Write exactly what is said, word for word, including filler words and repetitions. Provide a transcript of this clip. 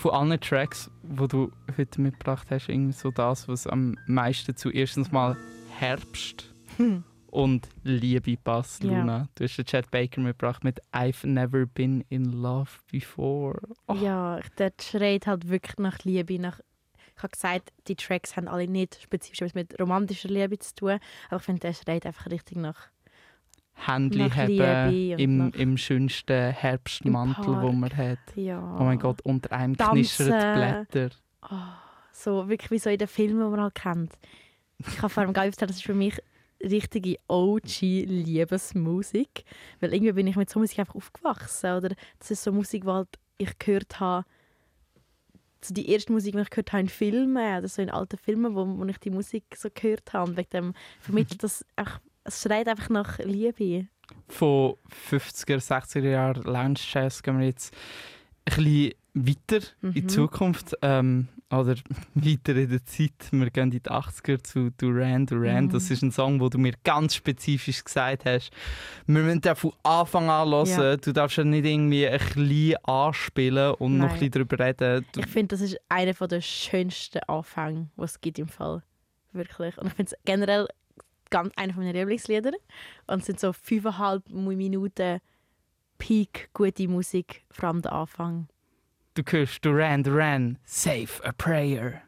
von allen Tracks, die du heute mitgebracht hast, irgendwie so das, was am meisten zu erstens mal Herbst Hm. und Liebe passt, Ja. Luna. Du hast den Chet Baker mitgebracht mit «I've never been in love before». Oh. Ja, der schreit halt wirklich nach Liebe. Nach, ich habe gesagt, die Tracks haben alle nicht spezifisch etwas mit romantischer Liebe zu tun, aber ich finde, der schreit einfach richtig nach Händli Nach haben Liebe und im, nach- im schönsten Herbstmantel, Im den man hat. ja. Oh mein Gott, unter einem Tanzen. knischern die Blätter. Oh, so wirklich wie so in den Filmen, die man halt kennt. Ich kann vor allem gar nicht sagen, das ist für mich richtige O G-Liebesmusik. Weil irgendwie bin ich mit so Musik einfach aufgewachsen. Oder das ist so Musik, die halt ich gehört habe. So die erste Musik, die ich gehört habe in Filmen oder so in alten Filmen, wo, wo ich die Musik so gehört habe. Und wegen dem vermittelt das auch, es schreit einfach nach Liebe. Von fünfziger, sechziger Jahren Lounge Jazz gehen wir jetzt ein bisschen weiter in die Mhm. Zukunft. Ähm, oder weiter in der Zeit. Wir gehen in die achtziger zu Duran Duran. Mhm. Das ist ein Song, wo du mir ganz spezifisch gesagt hast, wir müssen den von Anfang an hören. Ja. Du darfst ja nicht irgendwie ein bisschen anspielen und noch Nein. ein bisschen darüber reden. Du, Ich finde, das ist einer der schönsten Anfänge, die es gibt im Fall. Wirklich. Und ich finde es generell ganz einer meiner Lieblingslieder. Und es sind so fünfeinhalb Minuten Peak gute Musik, vor allem der Anfang. du hörst Duran Duran, Save a Prayer.